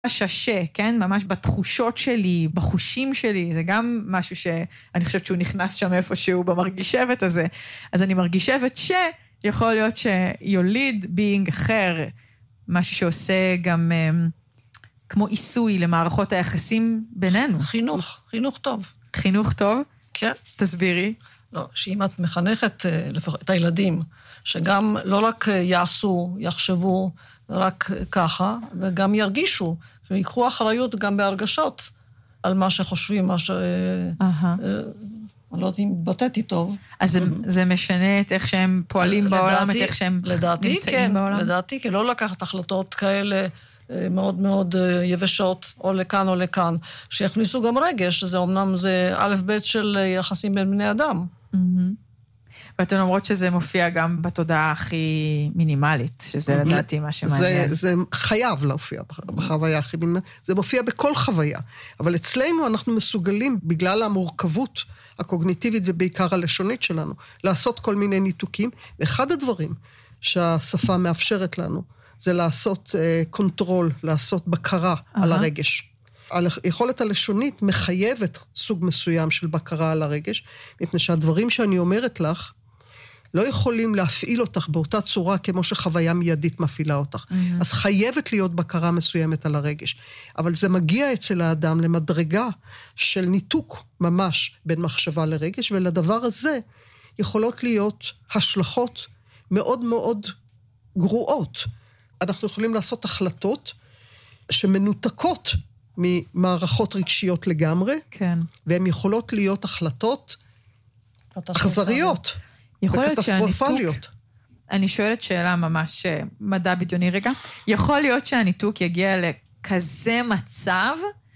הששה, כן? ממש בתחושות שלי, בחושים שלי, זה גם משהו שאני חושבת שהוא נכנס שם איפשהו במרגישבת הזה. אז אני מרגישבת שיכול להיות שיוליד being אחר, משהו שעושה גם כמו עיסוי למערכות היחסים בינינו. חינוך טוב. חינוך טוב? כן. תסבירי. לא, שאם את מחנכת את הילדים, שגם לא רק יעשו, יחשבו, רק ככה, וגם ירגישו, ויקחו אחריות גם בהרגשות, על מה שחושבים, מה ש... אני לא יודעת אם התבטאתי טוב. אז זה משנה את איך שהם פועלים בעולם, את איך שהם נמצאים בעולם? לדעתי, כי לא לקחת החלטות כאלה מאוד מאוד יבשות, או לכאן או לכאן, שיכניסו גם רגש, שזה אומנם זה א' ב' של יחסים בין בני אדם. ואתן אומרות שזה מופיע גם בתודעה הכי מינימלית, שזה לדעתי מה שמעניין. זה חייב להופיע בחוויה הכי מינימלית, זה מופיע בכל חוויה, אבל אצלנו אנחנו מסוגלים, בגלל המורכבות הקוגניטיבית ובעיקר הלשונית שלנו, לעשות כל מיני ניתוקים, ואחד הדברים שהשפה מאפשרת לנו, זה לעשות קונטרול, לעשות בקרה על הרגש. היכולת הלשונית מחייבת סוג מסוים של בקרה על הרגש, מפני שהדברים שאני אומרת לך, לא יכולים להפעיל אותך באותה צורה כמו שחוויה מיידית מפעילה אותך. אז חייבת להיות בקרה מסוימת על הרגש. אבל זה מגיע אצל האדם למדרגה של ניתוק ממש בין מחשבה לרגש, ולדבר הזה יכולות להיות השלכות מאוד מאוד גרועות. אנחנו יכולים לעשות החלטות שמנותקות ממערכות רגשיות לגמרי, כן. והן יכולות להיות החלטות אכזריות. יכול להיות שהניתוק, אני שואלת שאלה ממש מדע בדיוני רגע, יכול להיות שהניתוק יגיע לכזה מצב,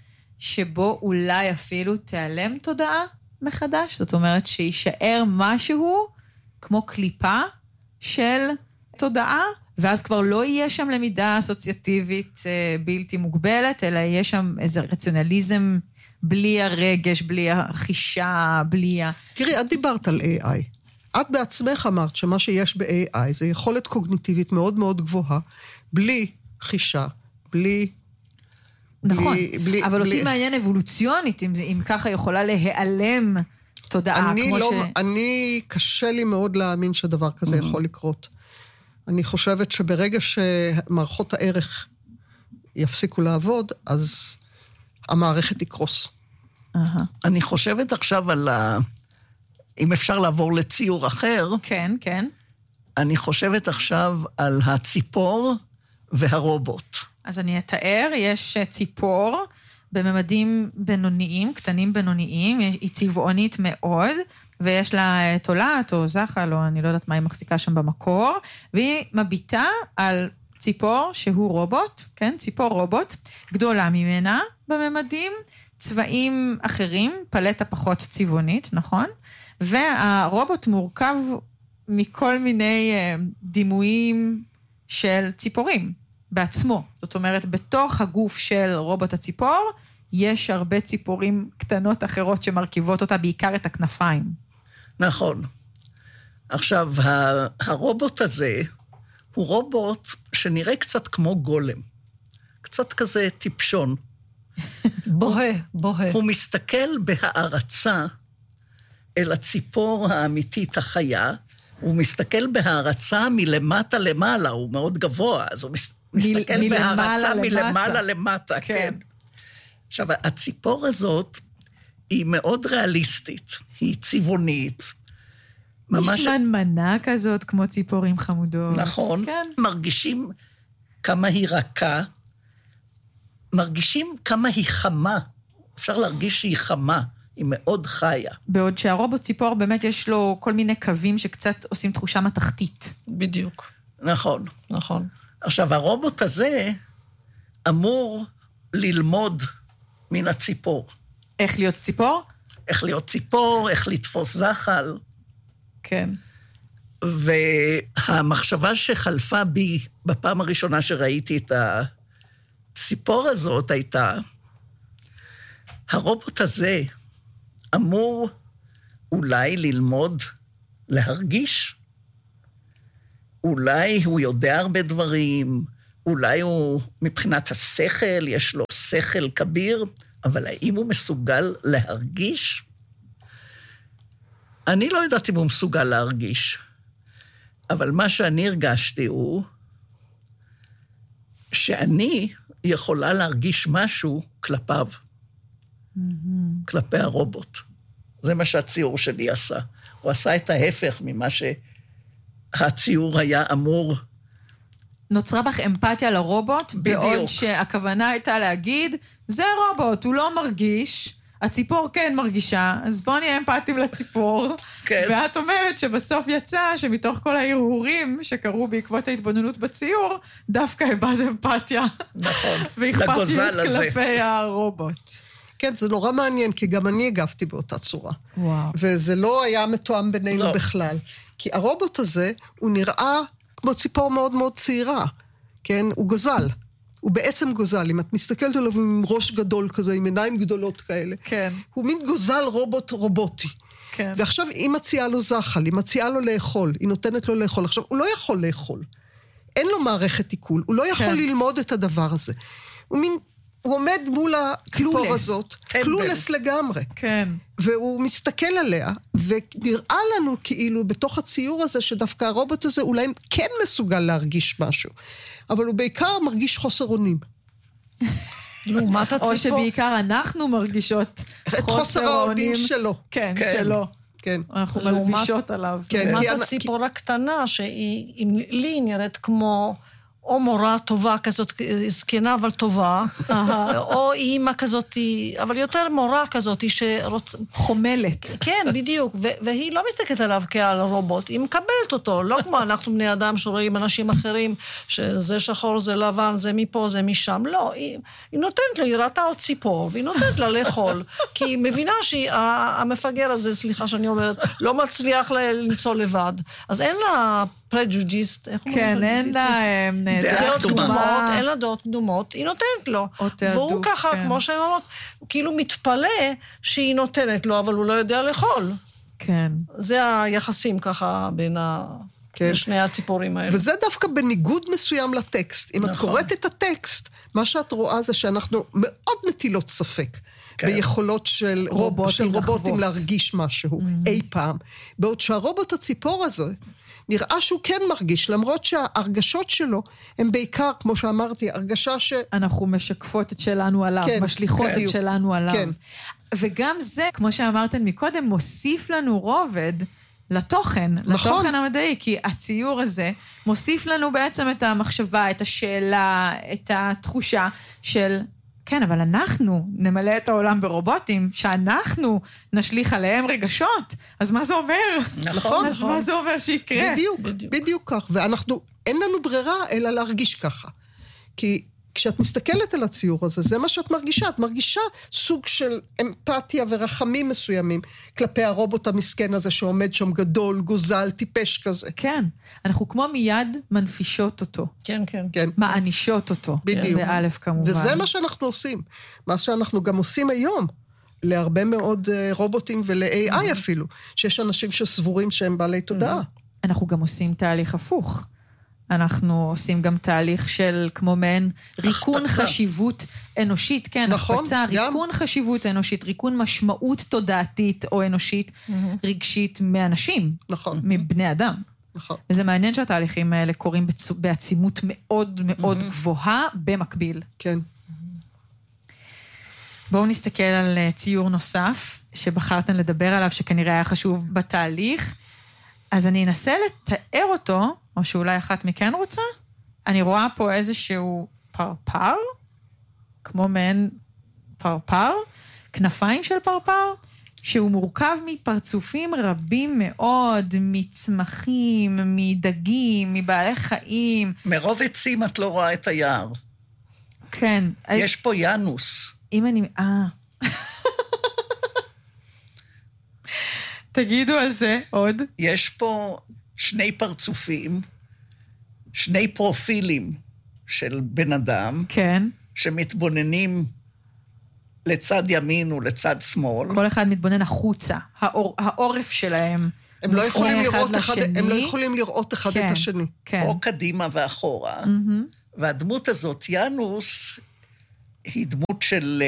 שבו אולי אפילו תיעלם תודעה מחדש, זאת אומרת שישאר משהו כמו קליפה של תודעה, ואז כבר לא יהיה שם למידה אסוציאטיבית בלתי מוגבלת, אלא יהיה שם איזה רציונליזם בלי הרגש, בלי החישה, בלי תראי, את דיברת על AI. את בעצמך אמרת שמה שיש ב-AI זה יכולת קוגניטיבית מאוד מאוד גבוהה, בלי חישה, בלי... נכון, אבל אותי מעניין אבולוציונית, אם ככה יכולה להיעלם תודעה, כמו ש... אני קשה לי מאוד להאמין שדבר כזה יכול לקרות. אני חושבת שברגע שמערכות הערך יפסיקו לעבוד, אז המערכת תקרוס. אני חושבת עכשיו על אם אפשר לעבור לציור אחר. כן, כן. אני חושבת עכשיו על הציפור והרובוט. אז אני אתאר, יש ציפור בממדים בינוניים, קטנים בינוניים, היא צבעונית מאוד, ויש לה תולעת או זחל, או אני לא יודעת מה היא מחזיקה שם במקור, והיא מביטה על ציפור שהוא רובוט, כן, ציפור רובוט, גדולה ממנה בממדים, צבעים אחרים, פלטה פחות צבעונית, נכון? והרובוט מורכב מכל מיני דימויים של ציפורים בעצמו. זאת אומרת, בתוך הגוף של רובוט הציפור, יש הרבה ציפורים קטנות אחרות שמרכיבות אותה, בעיקר את הכנפיים. נכון. עכשיו, הרובוט הזה הוא רובוט שנראה קצת כמו גולם. קצת כזה טיפשון. בוהה. הוא מסתכל בהערצה אל הציפור האמיתית החיה, הוא מסתכל בהערצה מלמטה למעלה, הוא מאוד גבוה, אז הוא מסתכל בהערצה מלמעלה למטה, כן. עכשיו, הציפור הזאת היא מאוד ריאליסטית, היא צבעונית. יש מנה כזאת כמו ציפורים חמודות. נכון, כן. מרגישים כמה היא רכה, מרגישים כמה היא חמה, אפשר להרגיש שהיא חמה, היא מאוד חיה. בעוד שהרובוט ציפור באמת יש לו כל מיני קווים שקצת עושים תחושה מתחתית. בדיוק. נכון. נכון. עכשיו, הרובוט הזה אמור ללמוד מן הציפור. איך להיות ציפור? איך להיות ציפור, איך לתפוס זחל. כן. והמחשבה שחלפה בי בפעם הראשונה שראיתי את הציפור הזאת הייתה, הרובוט הזה אמור אולי ללמוד להרגיש, אולי הוא יודע הרבה דברים, אולי הוא, מבחינת השכל, יש לו שכל כביר, אבל האם הוא מסוגל להרגיש? אני לא יודעת אם הוא מסוגל להרגיש, אבל מה שאני הרגשתי הוא שאני יכולה להרגיש משהו כלפיו, כלפי הרובוט. זה מה שהציור שלי עשה. הוא עשה את ההפך ממה שהציור היה אמור. נוצרה בך אמפתיה לרובוט, בדיוק. בעוד שהכוונה הייתה להגיד, זה רובוט, הוא לא מרגיש, הציפור כן מרגישה, אז בוא נהיה אמפתיים לציפור. כן. ואת אומרת שבסוף יצא שמתוך כל ההרהורים שקרו בעקבות ההתבוננות בציור, דווקא הבאת אמפתיה. נכון. ואכפתיות לגוזל הזה. כלפי הרובוט. כן, זה נורא מעניין, כי גם אני הגבתי באותה צורה. וואו. וזה לא היה מתואם בינינו לא. בכלל. כי הרובוט הזה, הוא נראה כמו ציפור מאוד מאוד צעירה. כן? הוא גוזל. הוא בעצם גוזל. אם את מסתכלת עליו עם ראש גדול כזה, עם עיניים גדולות כאלה. כן. הוא מין גוזל רובוטי. כן. ועכשיו היא מציעה לו זחל, היא מציעה לו לאכול, היא נותנת לו לאכול. עכשיו, הוא לא יכול לאכול. אין לו מערכת עיכול, הוא לא יכול ללמוד את הדבר הזה. הוא עומד מול הציפור הזאת, קלולס לגמרי. כן. והוא מסתכל עליה, ונראה לנו כאילו בתוך הציור הזה, שדווקא הרובוט הזה אולי כן מסוגל להרגיש משהו. אבל הוא בעיקר מרגיש חוסר אונים. לעומת הציפור. או שבעיקר אנחנו מרגישות את חוסר האונים שלו. כן, כן. שלו. כן. אנחנו מלבישות עליו. כן. לעומת הציפור הקטנה, שהיא לי נראית כמו או מורה טובה כזאת, זקנה אבל טובה, או אימא כזאת, אבל יותר מורה כזאת חומלת. כן, בדיוק, והיא לא מסתכלת עליו כעל רובוט, היא מקבלת אותו, לא כמו אנחנו בני אדם שרואים אנשים אחרים, שזה שחור, זה לבן, זה מפה, זה משם, לא, היא נותנת לו, היא ראתה עוד ציפור, והיא נותנת לה לאכול, כי היא מבינה שהמפגר הזה, סליחה שאני אומרת, לא מצליח למצוא לבד, אז אין לה פרג'ודיסט, איך אומרים? כן, אין לה דעות קדומות, אין לה דעות קדומות, היא נותנת לו. והוא ככה, כמו שהן אומרות, הוא כאילו מתפלא שהיא נותנת לו, אבל הוא לא יודע לאכול. כן. זה היחסים ככה בין שני הציפורים האלה. וזה דווקא בניגוד מסוים לטקסט. אם את קוראת את הטקסט, מה שאת רואה זה שאנחנו מאוד נטילות ספק. ביכולות של רובוטים להרגיש משהו, אי פעם. בעוד שהרובוט הציפור הזה, נראה שהוא כן מרגיש, למרות שההרגשות שלו הם בעיקר, כמו שאמרתי, הרגשה אנחנו משקפות את שלנו עליו, כן, משליחות כן, את שלנו עליו. כן. וגם זה, כמו שאמרתם מקודם, מוסיף לנו רובד לתוכן, נכון. לתוכן המדעי, כי הציור הזה מוסיף לנו בעצם את המחשבה, את השאלה, את התחושה של כן, אבל אנחנו נמלא את העולם ברובוטים, שאנחנו נשליך עליהם רגשות, אז מה זה אומר? נכון. אז מה זה אומר שיקרה? בדיוק כך, ואנחנו, אין לנו ברירה אלא להרגיש ככה. כי כשאת מסתכלת על הציור הזה, זה מה שאת מרגישה, את מרגישה סוג של אמפתיה ורחמים מסוימים, כלפי הרובוט המסכן הזה שעומד שם גדול, גוזל, טיפש כזה. כן, אנחנו כמו מיד מנפישות אותו. כן, כן. כן. מענישות אותו. בדיוק. באלף כמובן. וזה מה שאנחנו עושים. מה שאנחנו גם עושים היום, להרבה מאוד רובוטים ול-AI אפילו, שיש אנשים שסבורים שהם בעלי תודעה. אנחנו גם עושים תהליך הפוך. אנחנו עושים גם תהליך של כמו מעין ריקון חשיבות אנושית, כן, נכון, החפצה, ריקון חשיבות אנושית, ריקון משמעות תודעתית או אנושית רגשית מאנשים, נכון. מבני אדם. נכון. וזה מעניין שהתהליכים האלה קורים בעצימות מאוד מאוד גבוהה במקביל. כן. בואו נסתכל על ציור נוסף שבחרתן לדבר עליו, שכנראה היה חשוב בתהליך. אז אני אנסה לתאר אותו, או שאולי אחת מכן רוצה. אני רואה פה איזשהו פרפר, כמו מעין פרפר, כנפיים של פרפר, שהוא מורכב מפרצופים רבים מאוד, מצמחים, מדגים, מבעלי חיים. מרוב עצים את לא רואה את היער. כן. יש פה ינוס. אם אני... תגידו על זה עוד. יש פה שני פרצופים, שני פרופילים של בן אדם, כן. שמתבוננים לצד ימין ולצד שמאל. כל אחד מתבונן החוצה, העורף שלהם. הם לא יכולים לראות אחד את השני. או קדימה ואחורה. והדמות הזאת, ינוס, היא דמות של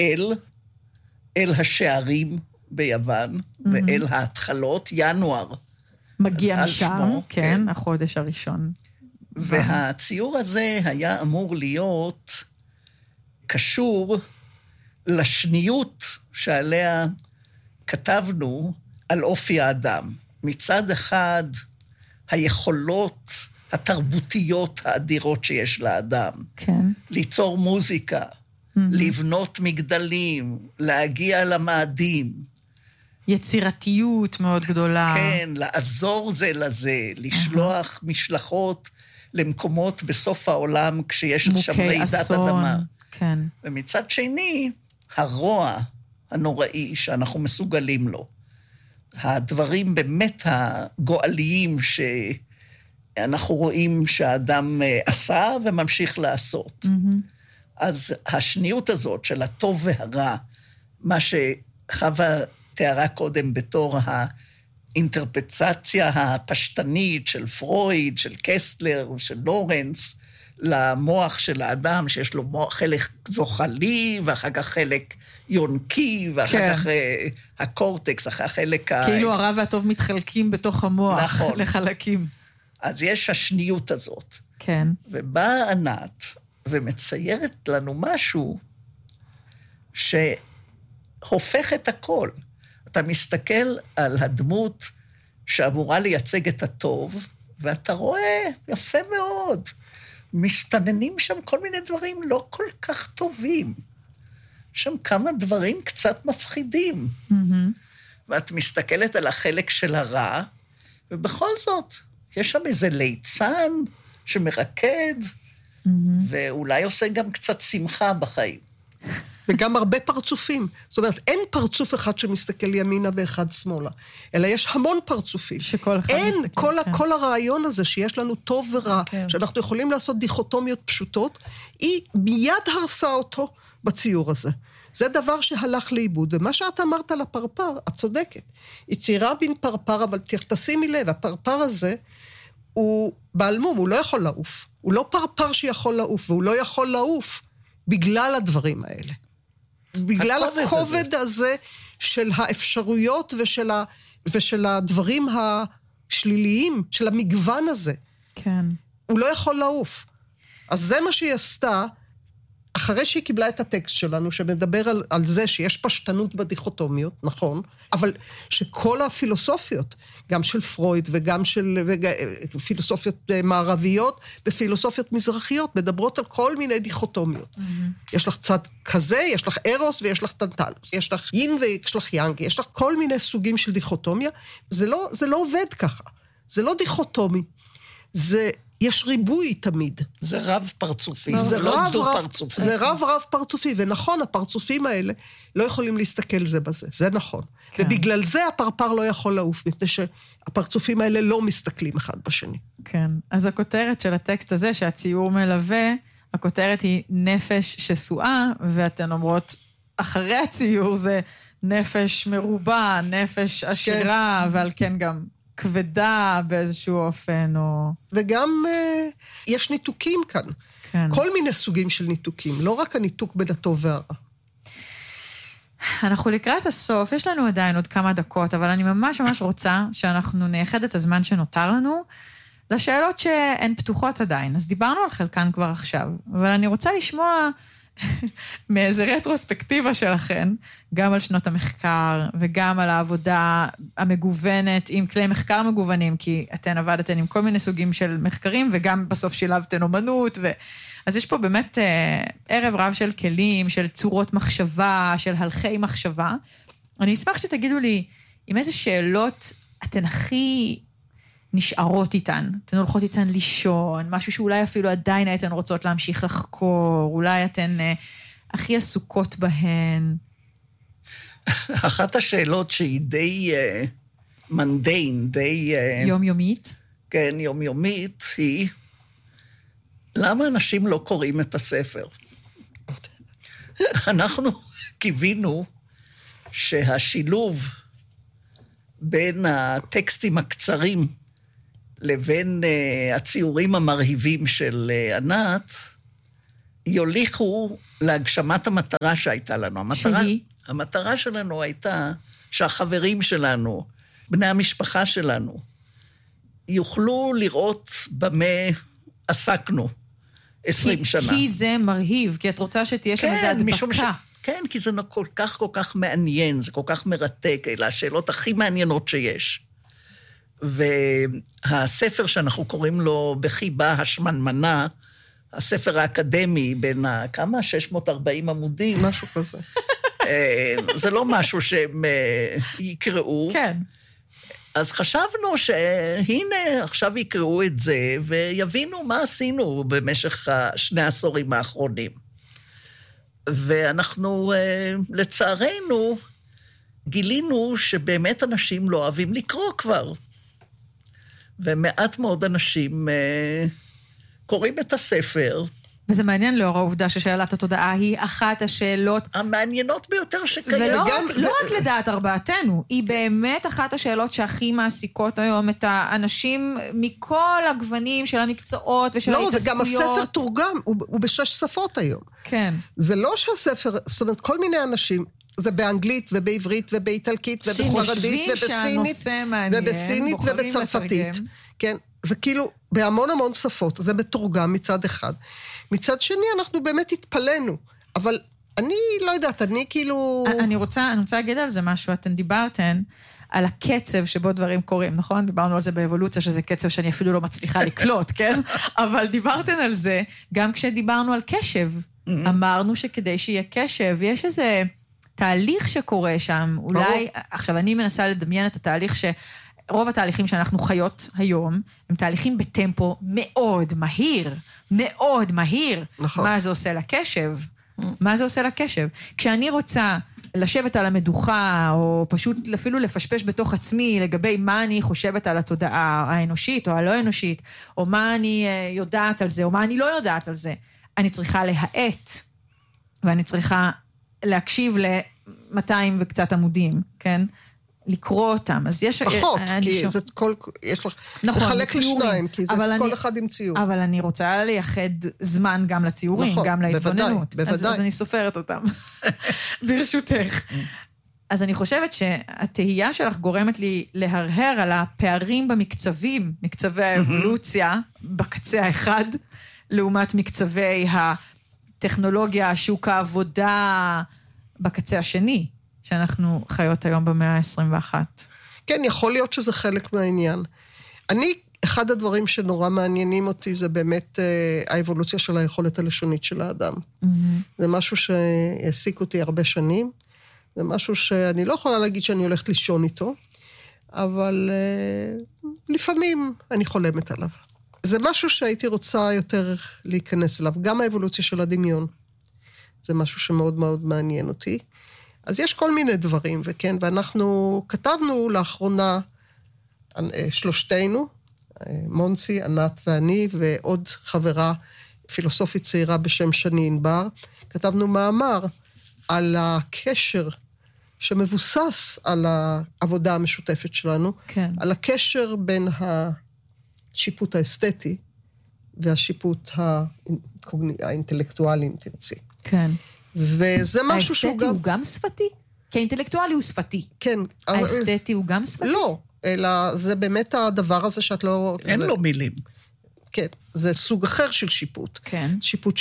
אל השערים ביוון, ואל ההתחלות, ינואר. מגיע משם, שמו, כן, החודש הראשון. והציור הזה היה אמור להיות קשור לשניות שעליה כתבנו על אופי האדם. מצד אחד, היכולות התרבותיות האדירות שיש לאדם. כן. ליצור מוזיקה, לבנות מגדלים, להגיע למאדים. יצירתיות מאוד גדולה. כן, לעזור זה לזה, לשלוח משלחות למקומות בסוף העולם כשיש עכשיו רעידת אדמה. כן. ומצד שני, הרוע הנוראי שאנחנו מסוגלים לו. הדברים באמת הגואליים שאנחנו רואים שהאדם עשה וממשיך לעשות. אז השניות הזאת של הטוב והרע, מה שחווה תיארה קודם בתור האינטרפרצציה הפשטנית של פרויד, של קסטלר, של לורנס, למוח של האדם, שיש לו חלק זוחלי, ואחר כך חלק יונקי, ואחר כך הקורטקס, אחר החלק כאילו הרע והטוב מתחלקים בתוך המוח לחלקים. אז יש השניות הזאת. כן. ובאה ענת ומציירת לנו משהו שהופך את הכל. אתה מסתכל על הדמות שאמורה לייצג את הטוב, ואתה רואה יפה מאוד, מסתננים שם כל מיני דברים לא כל כך טובים. שם כמה דברים קצת מפחידים. ואת מסתכלת על החלק של הרע, ובכל זאת, יש שם איזה ליצן שמרקד, ואולי עושה גם קצת שמחה בחיים. וגם הרבה פרצופים. זאת אומרת, אין פרצוף אחד שמסתכל ימינה ואחד שמאלה, אלא יש המון פרצופים. שכל אחד אין, מסתכל. כל הרעיון הזה שיש לנו טוב ורע, שאנחנו יכולים לעשות דיכוטומיות פשוטות, היא מיד הרסה אותו בציור הזה. זה דבר שהלך לאיבוד, ומה שאת אמרת על הפרפר, את צודקת. היא ציירה בין פרפר, אבל תשימי לב, הפרפר הזה, הוא בעלמום, הוא לא יכול לעוף. הוא לא פרפר שיכול לעוף, והוא לא יכול לעוף בגלל הדברים האלה. בגלל הכובד הזה של האפשרויות ושל הדברים השליליים, של המגוון הזה. כן. הוא לא יכול לעוף. אז זה מה שהיא עשתה, אחרי שהיא קיבלה את הטקסט שלנו, שמדבר על זה שיש פשטנות בדיכוטומיות, נכון, אבל שכל הפילוסופיות, גם של פרויד וגם של פילוסופיות מערביות ופילוסופיות מזרחיות, מדברות על כל מיני דיכוטומיות. יש לך צד כזה, יש לך ארוס ויש לך טנטלוס, יש לך יין ויש לך יאנג, יש לך כל מיני סוגים של דיכוטומיה. זה לא עובד ככה, זה לא דיכוטומי, יש ריבוי תמיד. זה רב פרצופי, זה לא דו פרצופי. זה רב פרצופי, ונכון, הפרצופים האלה לא יכולים להסתכל זה בזה, זה נכון. כן. ובגלל זה הפרפר לא יכול לעוף, מפני שהפרצופים האלה לא מסתכלים אחד בשני. כן, אז הכותרת של הטקסט הזה, שהציור מלווה, הכותרת היא נפש שסועה, ואתן אומרות, אחרי הציור זה נפש מרובה, נפש עשירה, כן. ועל כן גם כבדה באיזשהו אופן, או... וגם יש ניתוקים כאן. כן. כל מיני סוגים של ניתוקים, לא רק הניתוק בין הטוב והרע. אנחנו לקראת הסוף, יש לנו עדיין עוד כמה דקות, אבל אני ממש רוצה שאנחנו נייחד את הזמן שנותר לנו, לשאלות שהן פתוחות עדיין. אז דיברנו על חלקן כבר עכשיו, אבל אני רוצה לשמוע מאיזה רטרוספקטיבה שלכן, גם על שנות המחקר, וגם על העבודה המגוונת, עם כלי מחקר מגוונים, כי אתן עבדתן עם כל מיני סוגים של מחקרים, וגם בסוף שילבתן אומנות, אז יש פה באמת ערב רב של כלים, של צורות מחשבה, של הלכי מחשבה. אני אשמח שתגידו לי, עם איזה שאלות אתן הכי נשארות איתן, אתן הולכות איתן לישון, משהו שאולי אפילו עדיין הייתן רוצות להמשיך לחקור, אולי אתן הכי עסוקות בהן. אחת השאלות שהיא די מנדיין, די... יומיומית? כן, יומיומית, היא, למה אנשים לא קוראים את הספר? אנחנו קיווינו שהשילוב בין הטקסטים הקצרים לבין הציורים המרהיבים של ענת, יוליכו להגשמת המטרה שהייתה לנו. המטרה שלנו הייתה שהחברים שלנו, בני המשפחה שלנו, יוכלו לראות במה עסקנו 20 שנה. כי זה מרהיב, כי את רוצה שתהיה שם איזה הדבקה. כן, כי זה כל כך מעניין, זה כל כך מרתק, אלה השאלות הכי מעניינות שיש. והספר שאנחנו קוראים לו בחיבה השמנמנה, הספר האקדמי בין כמה? 640 עמודים? משהו כזה. זה לא משהו שהם יקראו. כן. אז חשבנו שהנה, עכשיו יקראו את זה, ויבינו מה עשינו במשך 2 העשורים האחרונים. ואנחנו, לצערנו, גילינו שבאמת אנשים לא אוהבים לקרוא כבר. ומעט מאוד אנשים קוראים את הספר. וזה מעניין לאור העובדה ששאלת התודעה היא אחת השאלות המעניינות ביותר שקיים. ולא רק לדעת ארבעתנו, היא באמת אחת השאלות שהכי מעסיקות היום את האנשים מכל הגוונים של המקצועות ושל ההתעסקויות. וגם הספר תורגם, הוא ב6 שפות היום. כן. זה לא שהספר, זאת אומרת, כל מיני אנשים, זה באנגלית ובעברית ובאיטלקית ובספרדית ובסינית ובצרפתית. כן, זה כאילו בהמון המון שפות, זה מתורגם מצד אחד. מצד שני, אנחנו באמת התפלנו, אבל אני לא יודעת, אני כאילו... אני רוצה להגיד על זה משהו, אתן דיברתן על הקצב שבו דברים קורים, נכון? דיברנו על זה באבולוציה, שזה קצב שאני אפילו לא מצליחה לקלוט, כן? אבל דיברתן על זה, גם כשדיברנו על קשב, אמרנו שכדי שיהיה קשב, יש איזה תהליך שקורה שם, אולי, עכשיו אני מנסה לדמיין את התהליך רוב התהליכים שאנחנו חיות היום, הם תהליכים בטמפו מאוד מהיר, מאוד מהיר. נכון. מה זה עושה לקשב? מה זה עושה לקשב? כשאני רוצה לשבת על המדוכה, או פשוט אפילו לפשפש בתוך עצמי, לגבי מה אני חושבת על התודעה האנושית או הלא אנושית, או מה אני יודעת על זה, או מה אני לא יודעת על זה, אני צריכה להאט, ואני צריכה להקשיב ל-200 וקצת עמודים, כן? לקרוא אותם, אז יש... פחות, כי זה כל... יש לך... נכון, לחלק לשניים, כי זה כל אחד עם ציור. אבל אני רוצה לייחד זמן גם לציורים, גם להתבוננות. בוודאי. אז אני סופרת אותם, ברשותך. אז אני חושבת שהתהייה שלך גורמת לי להרהר על הפערים במקצבים, מקצבי האבולוציה, בקצה האחד, לעומת מקצבי הטכנולוגיה, שוק העבודה, בקצה השני. שאנחנו חיות היום במאה ה-21. כן, יכול להיות שזה חלק מהעניין. אחד הדברים שנורא מעניינים אותי, זה באמת האבולוציה של היכולת הלשונית של האדם. זה משהו שהעסיק אותי הרבה שנים, זה משהו שאני לא יכולה להגיד שאני הולכת לישון איתו, אבל לפעמים אני חולמת עליו. זה משהו שהייתי רוצה יותר להיכנס אליו, גם האבולוציה של הדמיון. זה משהו שמאוד מאוד מעניין אותי. אז יש כל מיני דברים, וכן, ואנחנו כתבנו לאחרונה, שלושתנו, מונצי, ענת ואני, ועוד חברה פילוסופית צעירה בשם שני ענבר, כתבנו מאמר על הקשר שמבוסס על העבודה המשותפת שלנו, כן. על הקשר בין השיפוט האסתטי, והשיפוט האינטלקטואלי, אם תרצי. כן. וזה משהו שהוא גם... האסתטי הוא גם שפתי? כי האינטלקטואלי הוא שפתי. כן. האסתטי הוא גם שפתי? לא, אלא זה באמת הדבר הזה שאת לא... אין לו מילים. כן, זה סוג אחר של שיפוט. כן. שיפוט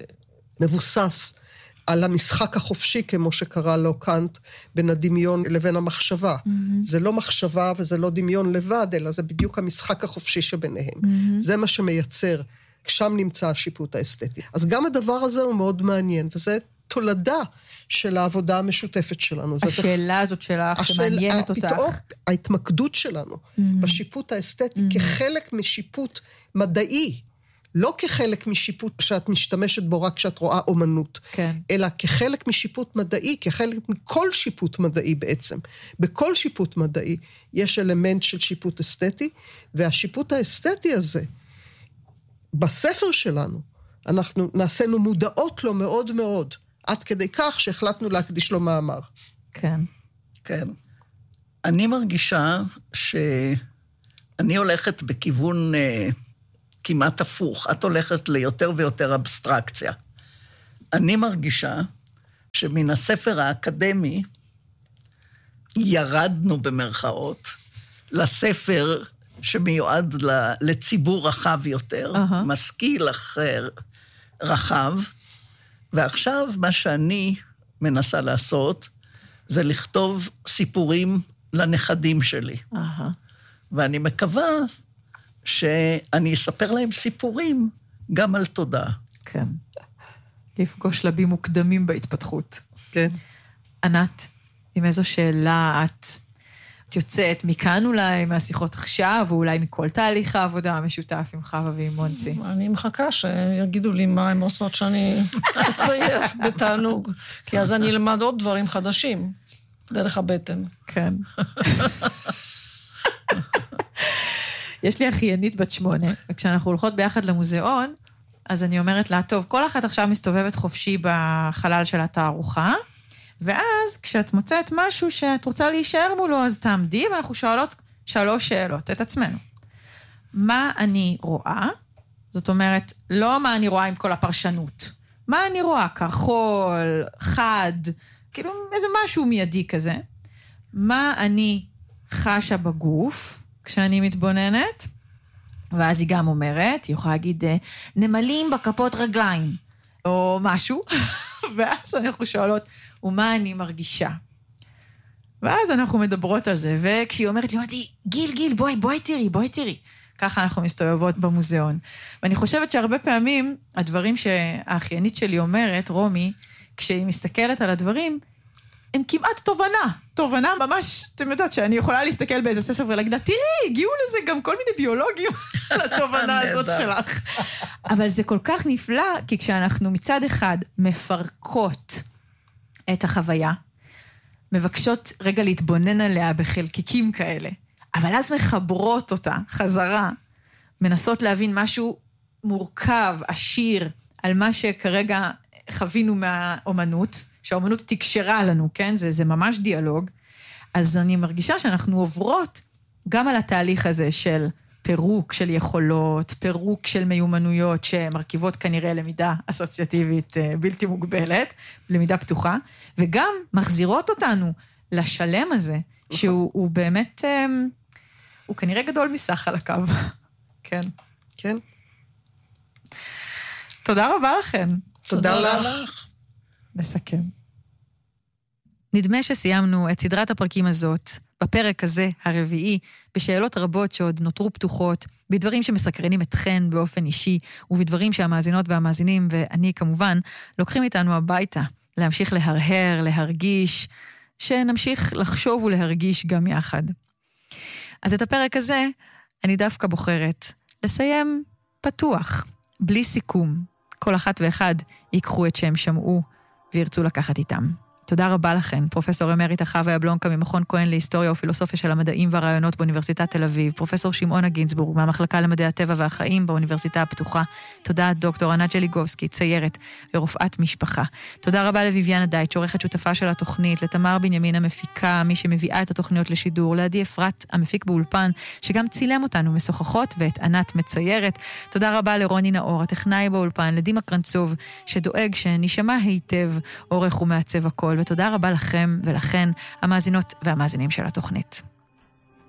שמבוסס על המשחק החופשי, כמו שקרא לו קאנט, בין הדמיון לבין המחשבה. זה לא מחשבה וזה לא דמיון לבד, אלא זה בדיוק המשחק החופשי שביניהם. זה מה שמייצר, שם נמצא השיפוט האסתטי. אז גם הדבר הזה הוא מאוד מעניין, וזה תולדה של העבודה המשותפת שלנו. השאלה הזאת שלך שמעניינת אותך. ההתמקדות שלנו בשיפוט האסתטי כחלק משיפוט מדעי, לא כחלק משיפוט שאת משתמשת בו רק כשאת רואה אומנות, כן. אלא כחלק משיפוט מדעי, כחלק מכל שיפוט מדעי בעצם. בכל שיפוט מדעי יש אלמנט של שיפוט אסתטי, והשיפוט האסתטי הזה, בספר שלנו, אנחנו נעשינו מודעות לו מאוד מאוד, עד כדי כך שהחלטנו להקדיש לו מאמר. כן. כן. אני מרגישה שאני אני הולכת בכיוון כמעט הפוך. את הולכת ליותר ויותר אבסטרקציה. אני מרגישה שמן הספר האקדמי ירדנו במרכאות לספר שמיועד לציבור רחב יותר, משכיל אחר רחב, ועכשיו מה שאני מנסה לעשות זה לכתוב סיפורים לנכדים שלי. ואני מקווה שאני אספר להם סיפורים גם על תודעה. כן. לפגוש שלבים מוקדמים בהתפתחות. כן. ענת, עם איזו שאלה את יוצאת מכאן אולי, מהשיחות עכשיו, או אולי מכל תהליך העבודה המשותף עם חווה ועם מונצי? אני מחכה שיגידו לי מה הם עושות שאני אצייר בתענוג, כי אז אני אלמד עוד דברים חדשים, דרך הבטן. כן. יש לי אחיינית בת 8, וכשאנחנו הולכות ביחד למוזיאון, אז אני אומרת לה, טוב, כל אחת עכשיו מסתובבת חופשי בחלל של התערוכה, ואז כשאת מוצאת משהו שאת רוצה להישאר מולו, אז תעמדי, ואנחנו שואלות 3 שאלות את עצמנו. מה אני רואה? זאת אומרת, לא מה אני רואה עם כל הפרשנות. מה אני רואה? כחול, חד, כאילו איזה משהו מיידי כזה. מה אני חשה בגוף כשאני מתבוננת? ואז היא גם אומרת, היא יכולה להגיד, נמלים בכפות רגליים, או משהו. ואז אנחנו שואלות, ומה אני מרגישה? ואז אנחנו מדברות על זה, וכשהיא אומרת לי, גיל, בואי תראי. ככה אנחנו מסתובבות במוזיאון. ואני חושבת שהרבה פעמים, הדברים שהאחיינית שלי אומרת, רומי, כשהיא מסתכלת על הדברים, הם כמעט תובנה ממש, אתם יודעות שאני יכולה להסתכל באיזה ספר ולהגיד לה, תראי, הגיעו לזה גם כל מיני ביולוגים על התובנה הזאת שלך. אבל זה כל כך נפלא, כי כשאנחנו מצד אחד מפרקות את החוויה, מבקשות רגע להתבונן עליה בחלקיקים כאלה, אבל אז מחברות אותה חזרה, מנסות להבין משהו מורכב, עשיר, על מה שכרגע חווינו מהאומנות, שהאומנות תקשרה לנו, כן? זה ממש דיאלוג. אז אני מרגישה שאנחנו עוברות גם על התהליך הזה של פירוק של יכולות, פירוק של מיומנויות שמרכיבות כנראה למידה אסוציאטיבית בלתי מוגבלת, למידה פתוחה, וגם מחזירות אותנו לשלם הזה, שהוא באמת, הוא כנראה גדול מסך על הקו. כן. כן. תודה רבה לכם. תודה לך. נסכם. נדמה שסיימנו את סדרת הפרקים הזאת, בפרק הזה, הרביעי, בשאלות רבות שעוד נותרו פתוחות, בדברים שמסקרנים אתכן באופן אישי, ובדברים שהמאזינות והמאזינים, ואני כמובן, לוקחים איתנו הביתה, להמשיך להרהר, להרגיש, שנמשיך לחשוב ולהרגיש גם יחד. אז את הפרק הזה, אני דווקא בוחרת לסיים פתוח, בלי סיכום. כל אחת ואחד ייקחו את שהם שמעו וירצו לקחת איתם. תודה רבה לכם, פרופסור אמריטה חווה יבלונקה ממכון כהן להיסטוריה ופילוסופיה של המדעים והרעיונות באוניברסיטת תל אביב, פרופסור שמעונה גינצבורג מהמחלקה למדעי הטבע והחיים באוניברסיטה הפתוחה. תודה דוקטור ענת ג'ליגובסקי, ציירת ורופאת משפחה. תודה רבה לויביאנה דייטש, עורכת שותפה של התוכנית, לתמר בנימין המפיקה, מי שמביאה את התוכניות לשידור, לעדי אפרת המפיק באולפן, שגם צילם אותנו משוחחות, ואת ענת מציירת. תודה רבה לרוני נאור, הטכנאי באולפן, לדימה קרנצוב, שדואג שנשמע היטב, עורך ומעצב הכל. ותודה רבה לכם ולכן, המאזינות והמאזינים של התוכנית.